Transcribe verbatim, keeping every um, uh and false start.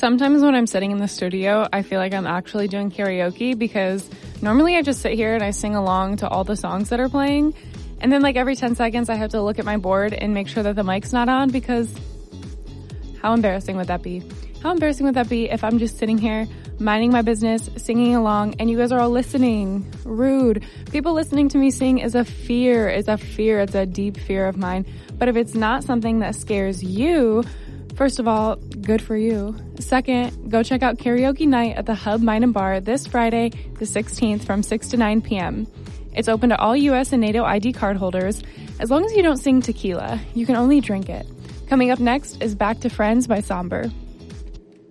Sometimes when I'm sitting in the studio, I feel like I'm actually doing karaoke because normally I just sit here and I sing along to all the songs that are playing. And then like every ten seconds, I have to look at my board and make sure that the mic's not on because how embarrassing would that be? How embarrassing would that be if I'm just sitting here minding my business, singing along, and you guys are all listening? Rude. People listening to me sing is a fear, is a fear. It's a deep fear of mine. But if it's not something that scares you, first of all, good for you. Second, go check out Karaoke Night at the Hub Wine and Bar this Friday, the sixteenth from six to nine p.m. It's open to all U S and NATO I D card holders. As long as you don't sing tequila, you can only drink it. Coming up next is Back to Friends by Somber.